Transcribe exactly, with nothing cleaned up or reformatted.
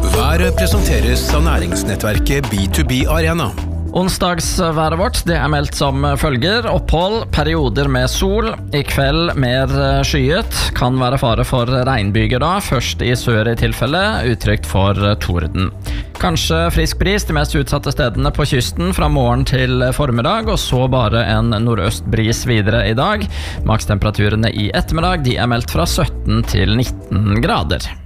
Været presenteres av næringsnettverket B to B Arena. Onsdagsværet vårt det er meldt som følger: opphold, perioder med sol, i kveld mer skyet, kan være fare for regnbyger da, først i sør i tilfelle, utrygt for torden. Kanskje frisk bris de mest utsatte stedene på kysten fra morgen til formiddag, og så bare en nordøstbris videre i dag. Makstemperaturene i ettermiddag de er meldt fra sytten til nitten grader.